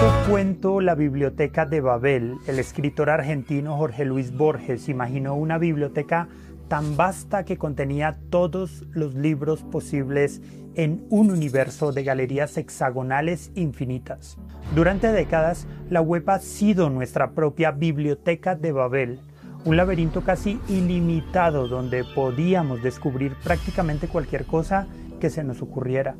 cuento La Biblioteca de Babel, el escritor argentino Jorge Luis Borges imaginó una biblioteca tan vasta que contenía todos los libros posibles en un universo de galerías hexagonales infinitas. Durante décadas, la web ha sido nuestra propia Biblioteca de Babel, un laberinto casi ilimitado donde podíamos descubrir prácticamente cualquier cosa que se nos ocurriera.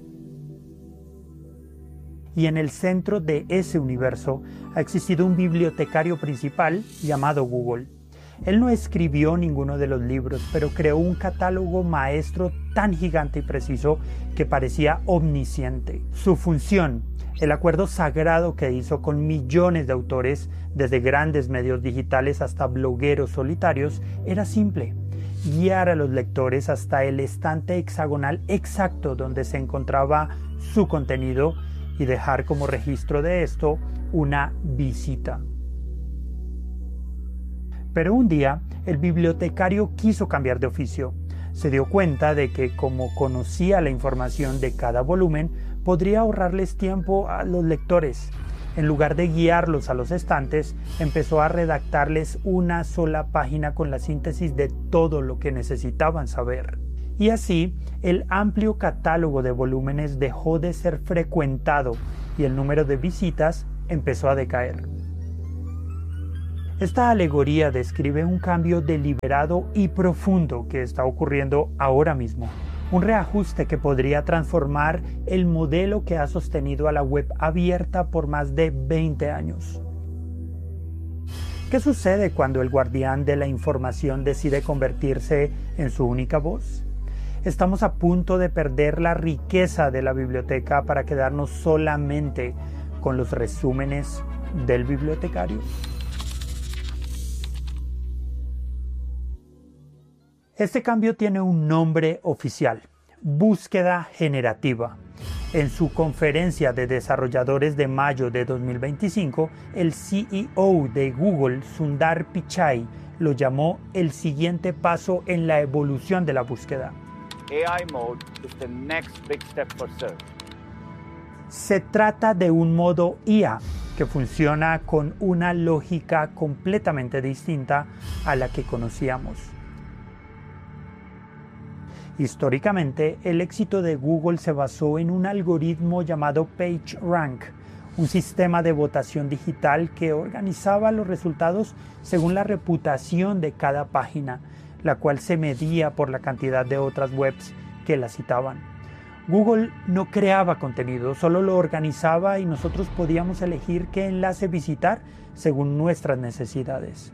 Y en el centro de ese universo ha existido un bibliotecario principal llamado Google. Él no escribió ninguno de los libros, pero creó un catálogo maestro tan gigante y preciso que parecía omnisciente. Su función, el acuerdo sagrado que hizo con millones de autores, desde grandes medios digitales hasta blogueros solitarios, era simple: guiar a los lectores hasta el estante hexagonal exacto donde se encontraba su contenido y dejar como registro de esto una visita. Pero un día, el bibliotecario quiso cambiar de oficio. Se dio cuenta de que, como conocía la información de cada volumen, podría ahorrarles tiempo a los lectores. En lugar de guiarlos a los estantes, empezó a redactarles una sola página con la síntesis de todo lo que necesitaban saber. Y así, el amplio catálogo de volúmenes dejó de ser frecuentado y el número de visitas empezó a decaer. Esta alegoría describe un cambio deliberado y profundo que está ocurriendo ahora mismo. Un reajuste que podría transformar el modelo que ha sostenido a la web abierta por más de 20 años. ¿Qué sucede cuando el guardián de la información decide convertirse en su única voz? Estamos a punto de perder la riqueza de la biblioteca para quedarnos solamente con los resúmenes del bibliotecario. Este cambio tiene un nombre oficial: búsqueda generativa. En su conferencia de desarrolladores de mayo de 2025, el CEO de Google, Sundar Pichai, lo llamó el siguiente paso en la evolución de la búsqueda. AI mode is the next big step for search. Se trata de un modo IA que funciona con una lógica completamente distinta a la que conocíamos. Históricamente, el éxito de Google se basó en un algoritmo llamado PageRank, un sistema de votación digital que organizaba los resultados según la reputación de cada página, la cual se medía por la cantidad de otras webs que la citaban. Google no creaba contenido, solo lo organizaba y nosotros podíamos elegir qué enlace visitar según nuestras necesidades.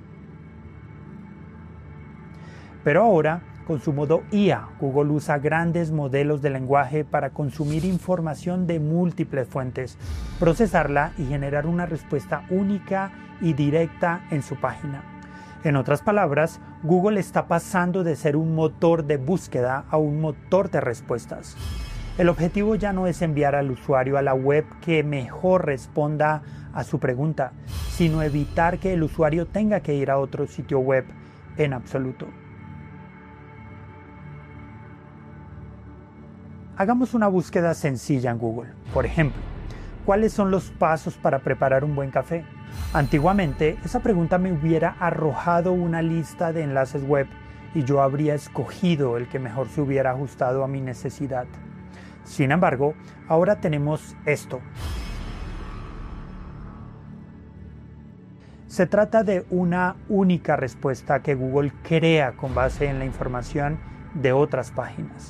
Pero ahora, con su modo IA, Google usa grandes modelos de lenguaje para consumir información de múltiples fuentes, procesarla y generar una respuesta única y directa en su página. En otras palabras, Google está pasando de ser un motor de búsqueda a un motor de respuestas. El objetivo ya no es enviar al usuario a la web que mejor responda a su pregunta, sino evitar que el usuario tenga que ir a otro sitio web en absoluto. Hagamos una búsqueda sencilla en Google. Por ejemplo, ¿cuáles son los pasos para preparar un buen café? Antiguamente, esa pregunta me hubiera arrojado una lista de enlaces web y yo habría escogido el que mejor se hubiera ajustado a mi necesidad. Sin embargo, ahora tenemos esto. Se trata de una única respuesta que Google crea con base en la información de otras páginas.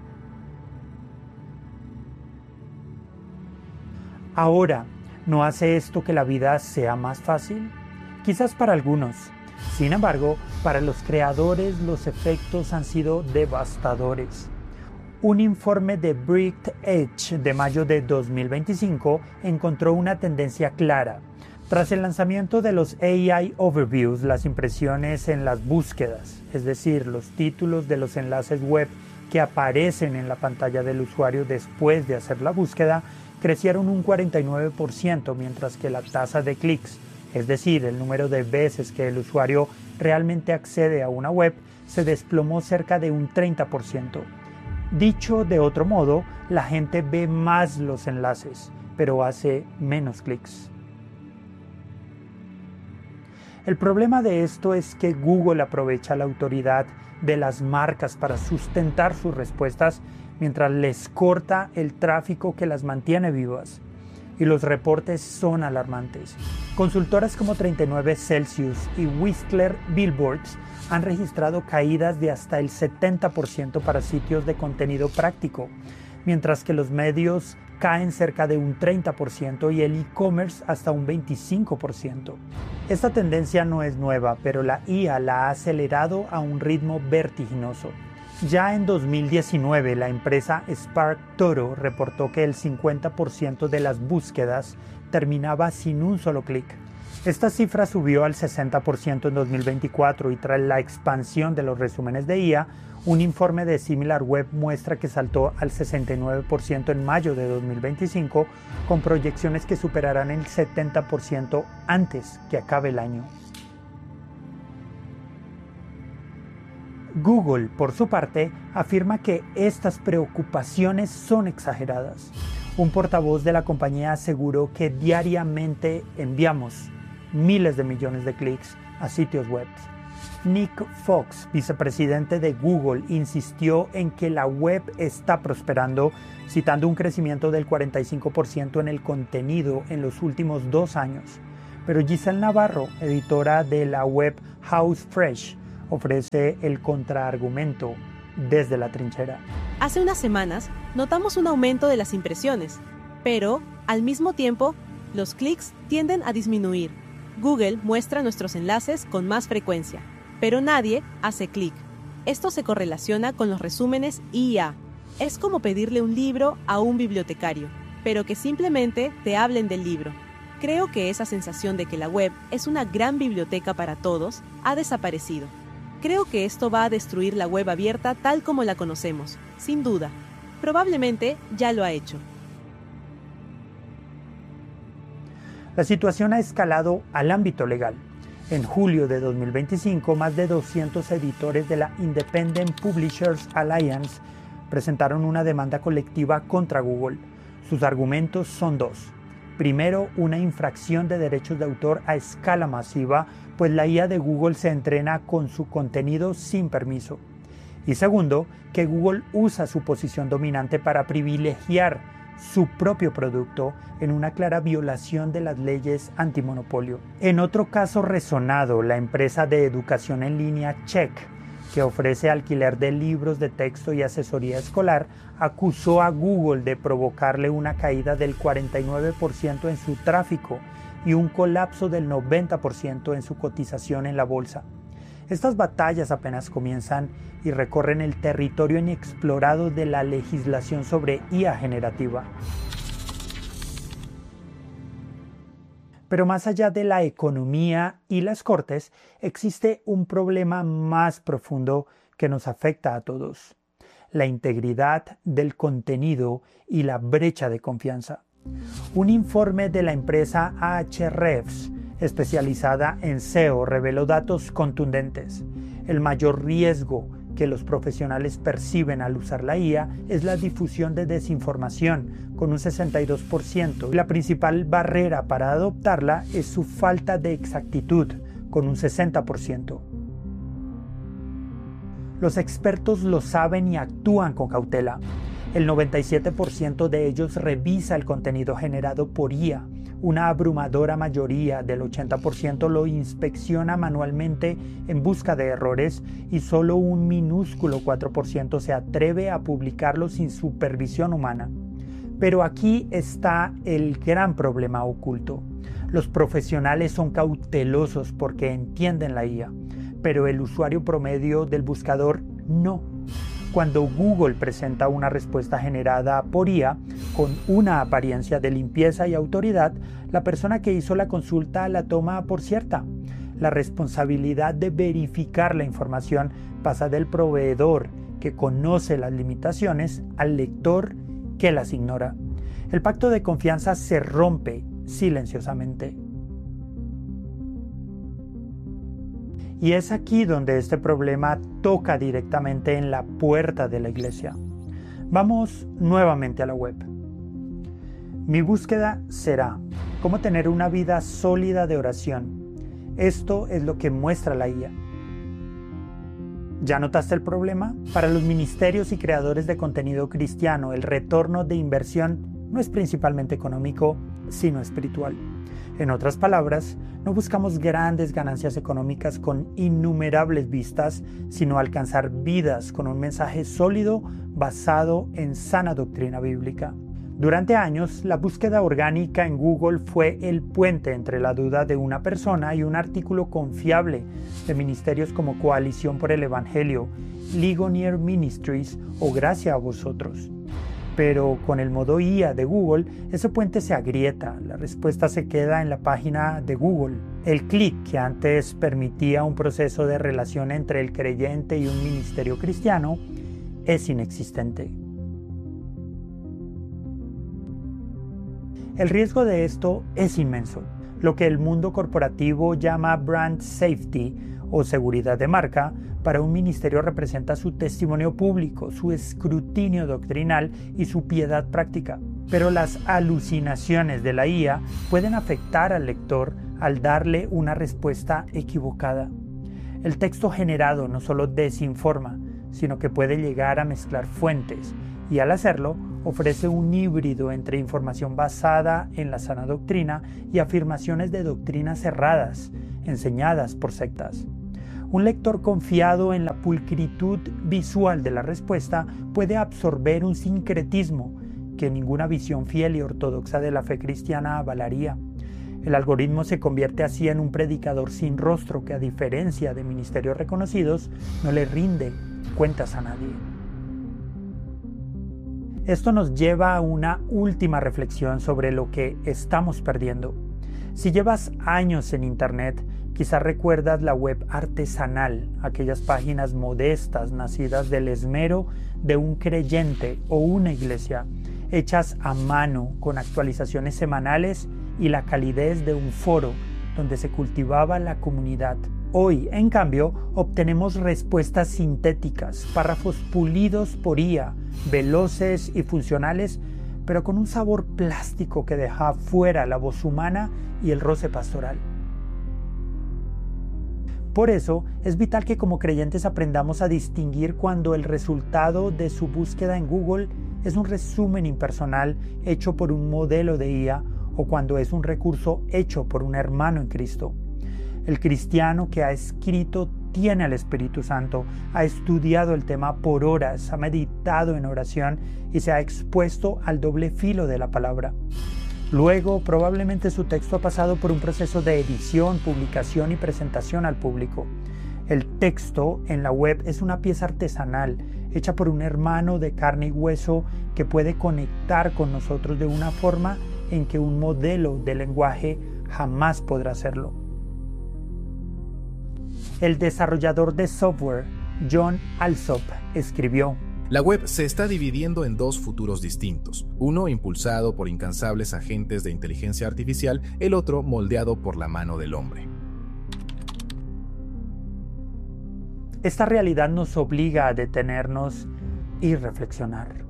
Ahora, ¿no hace esto que la vida sea más fácil? Quizás para algunos. Sin embargo, para los creadores los efectos han sido devastadores. Un informe de Bright Edge de mayo de 2025 encontró una tendencia clara. Tras el lanzamiento de los AI Overviews, las impresiones en las búsquedas, es decir, los títulos de los enlaces web que aparecen en la pantalla del usuario después de hacer la búsqueda, crecieron un 49%, mientras que la tasa de clics, es decir, el número de veces que el usuario realmente accede a una web, se desplomó cerca de un 30%. Dicho de otro modo, la gente ve más los enlaces, pero hace menos clics. El problema de esto es que Google aprovecha la autoridad de las marcas para sustentar sus respuestas mientras les corta el tráfico que las mantiene vivas. Y los reportes son alarmantes. Consultoras como 39 Celsius y Whistler Billboards han registrado caídas de hasta el 70% para sitios de contenido práctico, mientras que los medios caen cerca de un 30% y el e-commerce hasta un 25%. Esta tendencia no es nueva, pero la IA la ha acelerado a un ritmo vertiginoso. Ya en 2019, la empresa SparkToro reportó que el 50% de las búsquedas terminaba sin un solo clic. Esta cifra subió al 60% en 2024 y tras la expansión de los resúmenes de IA, un informe de SimilarWeb muestra que saltó al 69% en mayo de 2025, con proyecciones que superarán el 70% antes que acabe el año. Google, por su parte, afirma que estas preocupaciones son exageradas. Un portavoz de la compañía aseguró que diariamente enviamos miles de millones de clics a sitios web. Nick Fox, vicepresidente de Google, insistió en que la web está prosperando, citando un crecimiento del 45% en el contenido en los últimos 2 años. Pero Giselle Navarro, editora de la web House Fresh, ofrece el contraargumento desde la trinchera. Hace unas semanas notamos un aumento de las impresiones, pero, al mismo tiempo, los clics tienden a disminuir. Google muestra nuestros enlaces con más frecuencia, pero nadie hace clic. Esto se correlaciona con los resúmenes IA. Es como pedirle un libro a un bibliotecario, pero que simplemente te hablen del libro. Creo que esa sensación de que la web es una gran biblioteca para todos ha desaparecido. Creo que esto va a destruir la web abierta tal como la conocemos, sin duda. Probablemente ya lo ha hecho. La situación ha escalado al ámbito legal. En julio de 2025, más de 200 editores de la Independent Publishers Alliance presentaron una demanda colectiva contra Google. Sus argumentos son 2. Primero, una infracción de derechos de autor a escala masiva, pues la IA de Google se entrena con su contenido sin permiso. Y segundo, que Google usa su posición dominante para privilegiar su propio producto en una clara violación de las leyes antimonopolio. En otro caso resonado, la empresa de educación en línea Check, que ofrece alquiler de libros de texto y asesoría escolar, acusó a Google de provocarle una caída del 49% en su tráfico y un colapso del 90% en su cotización en la bolsa. Estas batallas apenas comienzan y recorren el territorio inexplorado de la legislación sobre IA generativa. Pero más allá de la economía y las cortes, existe un problema más profundo que nos afecta a todos: la integridad del contenido y la brecha de confianza. Un informe de la empresa Ahrefs, especializada en SEO, reveló datos contundentes. El mayor riesgo que los profesionales perciben al usar la IA es la difusión de desinformación, con un 62%. La principal barrera para adoptarla es su falta de exactitud, con un 60%. Los expertos lo saben y actúan con cautela. El 97% de ellos revisa el contenido generado por IA. Una abrumadora mayoría del 80% lo inspecciona manualmente en busca de errores y solo un minúsculo 4% se atreve a publicarlo sin supervisión humana. Pero aquí está el gran problema oculto. Los profesionales son cautelosos porque entienden la IA, pero el usuario promedio del buscador no. Cuando Google presenta una respuesta generada por IA con una apariencia de limpieza y autoridad, la persona que hizo la consulta la toma por cierta. La responsabilidad de verificar la información pasa del proveedor, que conoce las limitaciones, al lector, que las ignora. El pacto de confianza se rompe silenciosamente. Y es aquí donde este problema toca directamente en la puerta de la iglesia. Vamos nuevamente a la web. Mi búsqueda será: ¿cómo tener una vida sólida de oración? Esto es lo que muestra la IA. ¿Ya notaste el problema? Para los ministerios y creadores de contenido cristiano, el retorno de inversión no es principalmente económico, sino espiritual. En otras palabras, no buscamos grandes ganancias económicas con innumerables vistas, sino alcanzar vidas con un mensaje sólido basado en sana doctrina bíblica. Durante años, la búsqueda orgánica en Google fue el puente entre la duda de una persona y un artículo confiable de ministerios como Coalición por el Evangelio, Ligonier Ministries o Gracia a Vosotros. Pero con el modo IA de Google, ese puente se agrieta, la respuesta se queda en la página de Google. El clic que antes permitía un proceso de relación entre el creyente y un ministerio cristiano es inexistente. El riesgo de esto es inmenso. Lo que el mundo corporativo llama brand safety o seguridad de marca, para un ministerio representa su testimonio público, su escrutinio doctrinal y su piedad práctica. Pero las alucinaciones de la IA pueden afectar al lector al darle una respuesta equivocada. El texto generado no solo desinforma, sino que puede llegar a mezclar fuentes y al hacerlo ofrece un híbrido entre información basada en la sana doctrina y afirmaciones de doctrinas erradas, enseñadas por sectas. Un lector confiado en la pulcritud visual de la respuesta puede absorber un sincretismo que ninguna visión fiel y ortodoxa de la fe cristiana avalaría. El algoritmo se convierte así en un predicador sin rostro que, a diferencia de ministerios reconocidos, no le rinde cuentas a nadie. Esto nos lleva a una última reflexión sobre lo que estamos perdiendo. Si llevas años en Internet, quizás recuerdas la web artesanal, aquellas páginas modestas nacidas del esmero de un creyente o una iglesia, hechas a mano con actualizaciones semanales y la calidez de un foro donde se cultivaba la comunidad. Hoy, en cambio, obtenemos respuestas sintéticas, párrafos pulidos por IA, veloces y funcionales, pero con un sabor plástico que deja fuera la voz humana y el roce pastoral. Por eso, es vital que como creyentes aprendamos a distinguir cuando el resultado de su búsqueda en Google es un resumen impersonal hecho por un modelo de IA o cuando es un recurso hecho por un hermano en Cristo. El cristiano que ha escrito tiene al Espíritu Santo, ha estudiado el tema por horas, ha meditado en oración y se ha expuesto al doble filo de la palabra. Luego, probablemente su texto ha pasado por un proceso de edición, publicación y presentación al público. El texto en la web es una pieza artesanal, hecha por un hermano de carne y hueso que puede conectar con nosotros de una forma en que un modelo de lenguaje jamás podrá hacerlo. El desarrollador de software, Jon Alsop, escribió: la web se está dividiendo en dos futuros distintos, uno impulsado por incansables agentes de inteligencia artificial, el otro moldeado por la mano del hombre. Esta realidad nos obliga a detenernos y reflexionar.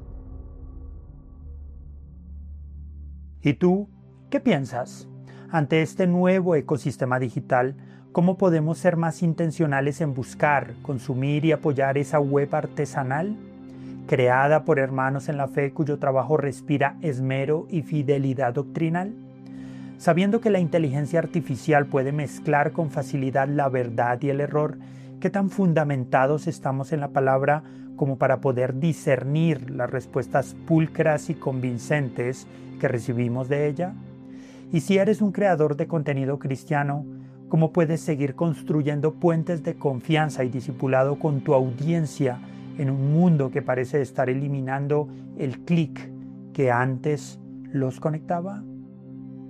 ¿Y tú, qué piensas? Ante este nuevo ecosistema digital, ¿cómo podemos ser más intencionales en buscar, consumir y apoyar esa web artesanal, creada por hermanos en la fe cuyo trabajo respira esmero y fidelidad doctrinal? Sabiendo que la inteligencia artificial puede mezclar con facilidad la verdad y el error, ¿qué tan fundamentados estamos en la palabra como para poder discernir las respuestas pulcras y convincentes que recibimos de ella? Y si eres un creador de contenido cristiano, ¿cómo puedes seguir construyendo puentes de confianza y discipulado con tu audiencia en un mundo que parece estar eliminando el clic que antes los conectaba?